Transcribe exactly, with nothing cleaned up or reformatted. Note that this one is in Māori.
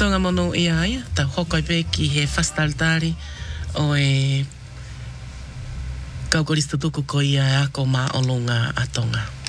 Tonga mono ia ia, ta hokoi pe ki he fastaltari o e kaukoristo tuku ko ia e ako ma olunga a Tonga.